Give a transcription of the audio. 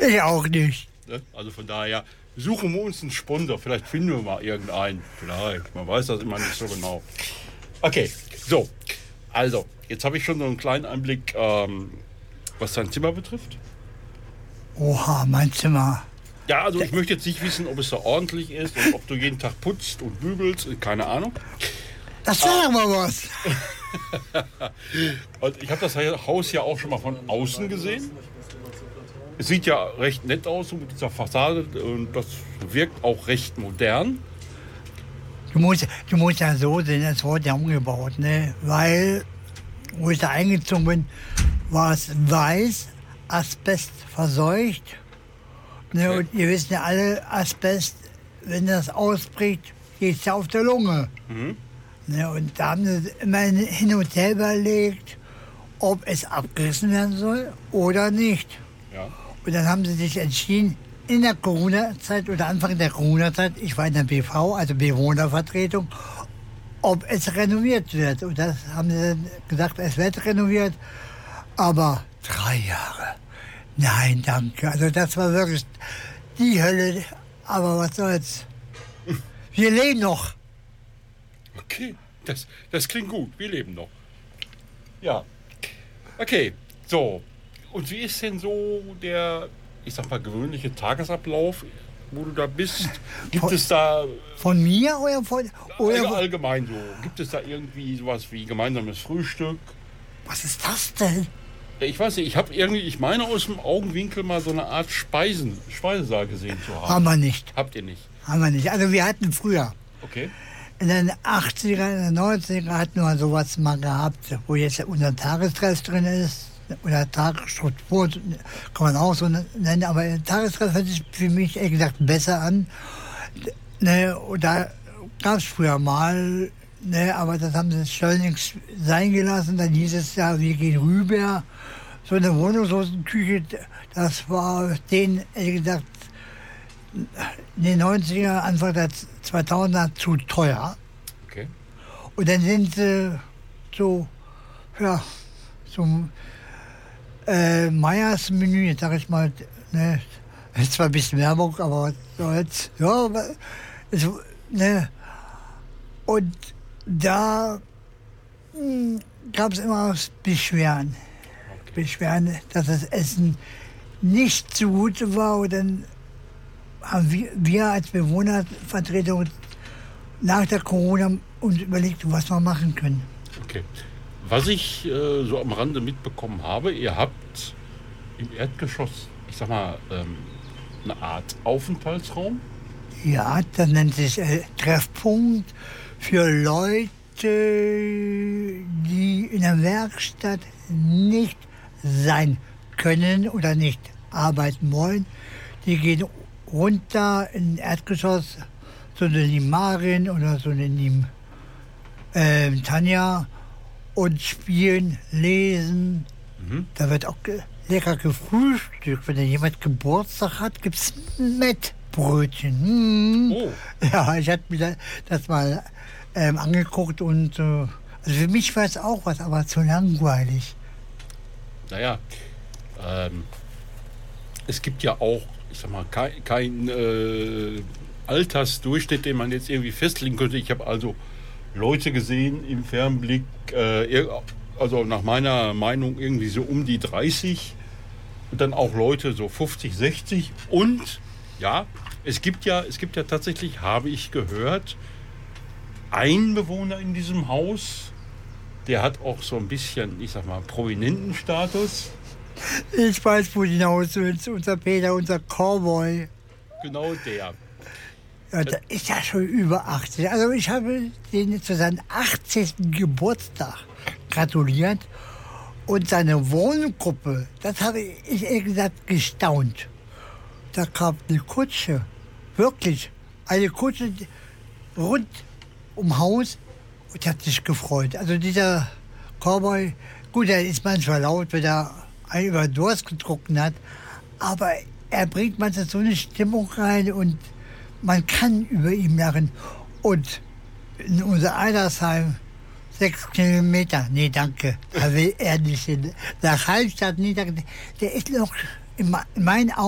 Ich auch nicht. Ne? Also von daher suchen wir uns einen Sponsor. Vielleicht finden wir mal irgendeinen. Vielleicht. Man weiß das immer nicht so genau. Okay, so. Also, jetzt habe ich schon so einen kleinen Einblick, was dein Zimmer betrifft. Oha, mein Zimmer. Ja, also ich möchte jetzt nicht wissen, ob es so ordentlich ist und ob du jeden Tag putzt und bügelst. Keine Ahnung. Das wäre aber was. Und ich habe das Haus ja auch schon mal von außen gesehen. Es sieht ja recht nett aus so mit dieser Fassade und das wirkt auch recht modern. Du musst ja so sehen, es wurde ja umgebaut, ne? Weil, wo ich da eingezogen bin, war es weiß, Asbest verseucht. Ne? Okay. Und ihr wisst ja alle, Asbest, wenn das ausbricht, geht es ja auf der Lunge. Mhm. Ne? Und da haben sie immer hin und her überlegt, ob es abgerissen werden soll oder nicht. Ja. Und dann haben sie sich entschieden, in der Corona-Zeit oder Anfang der Corona-Zeit, ich war in der BV, also Bewohnervertretung, ob es renoviert wird. Und das haben sie dann gesagt, es wird renoviert, aber 3 Jahre. Nein, danke. Also das war wirklich die Hölle, aber was soll's. Wir leben noch. Okay, das klingt gut. Wir leben noch. Ja. Okay, so. Und wie ist denn so der, ich sag mal, gewöhnliche Tagesablauf, wo du da bist? Gibt es da... Von mir oder von... Oder allgemein so. Gibt es da irgendwie sowas wie gemeinsames Frühstück? was ist das denn? Ich weiß nicht, ich meine aus dem Augenwinkel mal so eine Art Speisesaal gesehen zu haben. Haben wir nicht. Habt ihr nicht? Haben wir nicht. Also wir hatten früher, Okay. in den 80er, in den 90er hatten wir sowas mal gehabt, wo jetzt unser Tagesstress drin ist. Oder Tagesstruktur, kann man auch so nennen, aber Tagesstress hört sich für mich ehrlich gesagt besser an. Ne, und da gab es früher mal, ne, aber das haben sie schleunigst sein gelassen. Dann hieß es ja, wir gehen rüber. So eine Wohnungslosenküche, das war denen, ehrlich gesagt, in den 90er, Anfang der 2000er zu teuer. Okay. Und dann sind sie so, ja, zum Meyers Menü, sag ich mal, ne, ist zwar ein bisschen Werbung, aber was soll's. Ja, es, ne, und da gab es immer Beschwerden. Beschwerden, dass das Essen nicht so gut war. Und dann haben wir als Bewohnervertretung nach der Corona uns überlegt, was wir machen können. Okay. Was ich so am Rande mitbekommen habe, ihr habt im Erdgeschoss, ich sag mal, eine Art Aufenthaltsraum. Ja, das nennt sich Treffpunkt für Leute, die in der Werkstatt nicht sein können oder nicht arbeiten wollen. Die gehen runter in Erdgeschoss, so eine Limarin oder so eine Tanja, und spielen, lesen. Mhm. Da wird auch lecker gefrühstückt. Wenn jemand Geburtstag hat, gibt es Mettbrötchen. Oh. Ja, ich hatte mir das mal angeguckt und also für mich war es auch was, aber zu langweilig. Naja, es gibt ja auch, ich sag mal, kein Altersdurchschnitt, den man jetzt irgendwie festlegen könnte. Ich habe also Leute gesehen im Fernblick, also nach meiner Meinung irgendwie so um die 30 und dann auch Leute so 50, 60 und ja, es gibt ja tatsächlich, habe ich gehört, ein Bewohner in diesem Haus, der hat auch so ein bisschen, ich sag mal, prominenten Status. Ich weiß, wo die hinaus willst. Unser Peter, unser Cowboy. Genau der. Ja, der ist ja schon über 80. Also ich habe den zu seinem 80. Geburtstag gratuliert. Und seine Wohngruppe, das habe ich ehrlich gesagt gestaunt. Da kam eine Kutsche, wirklich, eine Kutsche rund ums Haus und hat sich gefreut. Also dieser Cowboy, gut, er ist manchmal laut, wenn er einen über den Durst getrunken hat, aber er bringt manchmal so eine Stimmung rein und man kann über ihn lachen. Und in unser Altersheim 6 Kilometer, nee, danke, da will er nicht hin. Nach Hallstatt, nee, danke, der ist noch in meinen Augen